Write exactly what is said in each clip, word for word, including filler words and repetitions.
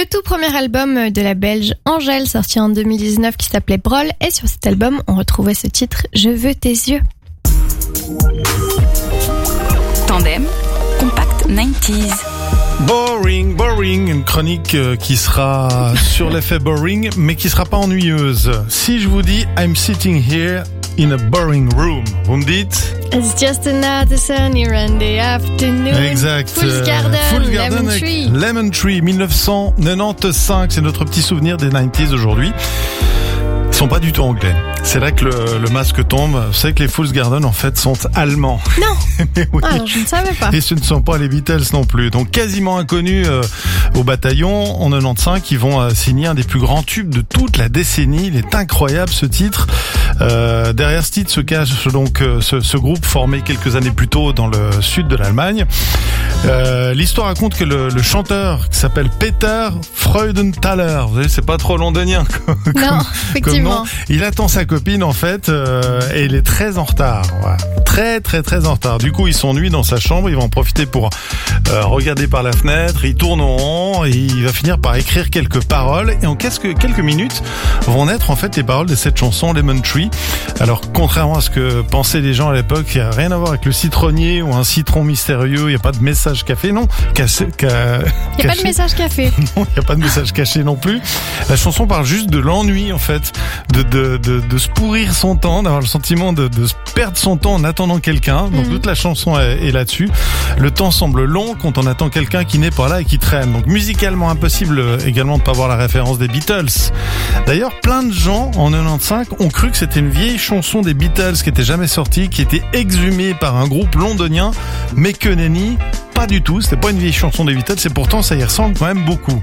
Le tout premier album de la Belge Angèle, sorti en deux mille dix-neuf, qui s'appelait Brol. Et sur cet album, on retrouvait ce titre « Je veux tes yeux ». Tandem, compact quatre-vingt-dix. Boring, boring, une chronique qui sera sur l'effet boring, mais qui sera pas ennuyeuse. Si je vous dis I'm sitting here in a boring room, vous me dites? It's just another sunny Sunday afternoon. Exact. Fool's Garden, Fool's Garden Lemon avec Tree. Lemon Tree, dix-neuf cent quatre-vingt-quinze, c'est notre petit souvenir des quatre-vingt-dix aujourd'hui. Ils sont pas du tout anglais. C'est là que le, le masque tombe. Vous savez que les Fool's Garden, en fait, sont allemands. Non. Mais oui. Ah, je ne savais pas. Et ce ne sont pas les Beatles non plus. Donc quasiment inconnus euh, au bataillon en quatre-vingt-quinze, qui vont euh, signer un des plus grands tubes de toute la décennie. Il est incroyable ce titre. Euh, derrière ce titre se cache donc euh, ce, ce groupe formé quelques années plus tôt dans le sud de l'Allemagne. Euh, l'histoire raconte que le, le chanteur qui s'appelle Peter Freudenthaler, vous savez, c'est pas trop londonien comme, Non, effectivement. comme nom. Il attend sa copine en fait euh, et il est très en retard. Voilà. Très très très en retard. Du coup, il s'ennuie dans sa chambre. Il va en profiter pour euh, regarder par la fenêtre. Il tourne en rond et il va finir par écrire quelques paroles. Et en quelques quelques minutes vont naître en fait les paroles de cette chanson Lemon Tree. Alors, contrairement à ce que pensaient les gens à l'époque, il n'y a rien à voir avec le citronnier ou un citron mystérieux. Il n'y a pas de message café, non. Cassé, ca... Il n'y a pas de message café. Non, il n'y a pas de message caché non plus. La chanson parle juste de l'ennui en fait, de de de, de se pourrir son temps, d'avoir le sentiment de, de se perdre son temps en attendant quelqu'un. Donc mmh. toute la chanson est, est là-dessus. Le temps semble long quand on attend quelqu'un qui n'est pas là et qui traîne. Donc musicalement impossible également de pas voir la référence des Beatles. D'ailleurs, plein de gens en quatre-vingt-quinze ont cru que c'était une vieille chanson des Beatles qui était jamais sortie, qui était exhumée par un groupe londonien, mais que nenni, pas du tout. C'était pas une vieille chanson des Beatles et pourtant ça y ressemble quand même beaucoup.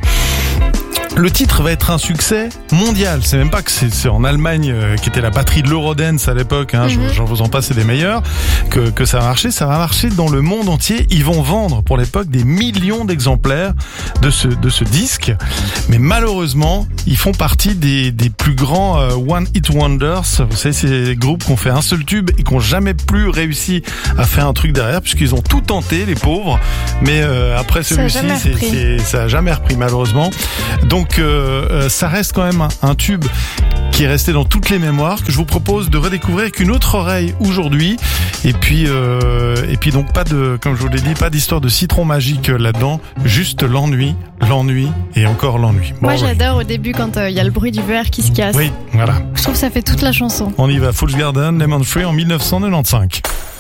Le titre va être un succès mondial. C'est même pas que c'est, c'est en Allemagne, euh, qui était la patrie de l'Eurodance à l'époque, hein, mm-hmm. j'en vous en passe, c'est des meilleurs, que, que ça va marcher. Ça va marcher dans le monde entier. Ils vont vendre, pour l'époque, des millions d'exemplaires de ce, de ce disque. Mais malheureusement, ils font partie des, des plus grands euh, One Hit Wonders. Vous savez, c'est des groupes qui ont fait un seul tube et qui n'ont jamais plus réussi à faire un truc derrière, puisqu'ils ont tout tenté, les pauvres. Mais euh, après celui-ci, ça a c'est, c'est, ça a jamais repris, malheureusement. Donc, Donc euh, ça reste quand même un, un tube qui est resté dans toutes les mémoires, que je vous propose de redécouvrir avec une autre oreille aujourd'hui. Et puis euh, et puis donc pas de, comme je vous l'ai dit, pas d'histoire de citron magique là-dedans, juste l'ennui, l'ennui et encore l'ennui. Bon, Moi oui. j'adore au début quand il euh, y a le bruit du verre qui se casse. Oui, voilà. Je trouve que ça fait toute la chanson. On y va, Fool's Garden, Lemon Tree en dix-neuf cent quatre-vingt-quinze.